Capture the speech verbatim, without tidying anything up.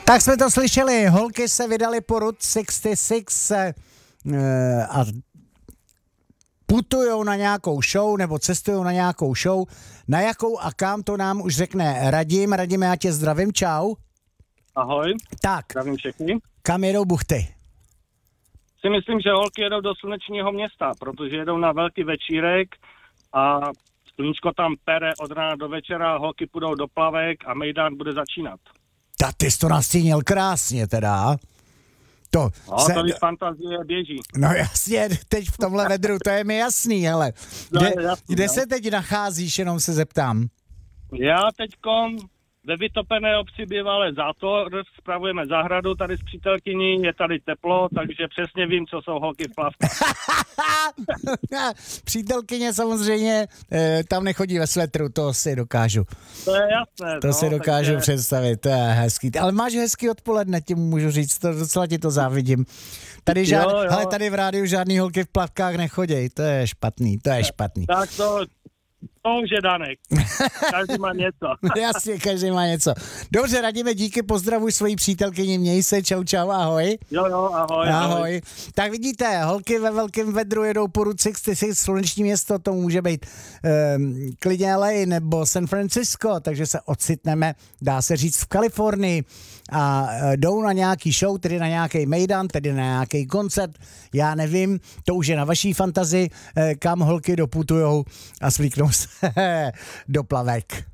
Tak jsme to slyšeli, holky se vydaly po Route šedesát šest a putujou na nějakou show nebo cestujou na nějakou show. Na jakou a kam, to nám už řekne Radim. Radim, já tě zdravím, čau. Ahoj. Tak, Zdravím všechny. kam jedou buchty? Si myslím, že holky jedou do slunečního města, protože jedou na velký večírek a sluníčko tam pere od rána do večera, holky půjdou do plavek a mejdán bude začínat. Ta ty jsi to nastínil krásně teda. To, No, se, to když fantazie běží. no jasně, teď v tomhle vedru, to je mi jasný, hele. Kde, No, jasný, kde no. se teď nacházíš, jenom se zeptám. Já teďkom ve vytopené obci bývalé Zátor, spravujeme zahradu tady s přítelkyní, je tady teplo, takže přesně vím, co jsou holky v plavkách. Přítelkyně samozřejmě eh, tam nechodí ve svetru, to si dokážu. To je jasné. To no, si dokážu takže... představit, to je hezký. Ale máš hezký odpoledne, ti můžu říct, to docela ti to závidím. Tady, žád... Jo, jo. Hele, tady v rádiu žádný holky v plavkách nechoděj, to je špatný, to je špatný. Tak to, to už je danek. Každý má něco. Jasně, každý má něco. Dobře, Radíme, díky, pozdravuj svoji přítelkyni, měj se, čau, čau, ahoj. Jo, jo, ahoj. Ahoj. ahoj. Tak vidíte, holky ve velkém vedru jedou po Route šedesát šest, sluneční město, to může být um, klidně L A nebo San Francisco, takže se ocitneme, dá se říct, v Kalifornii a uh, jdou na nějaký show, tedy na nějaký mejdan, tedy na nějaký koncert, já nevím, to už je na vaší fantazii, uh, kam holky doputujou a svlíknou se do plavek.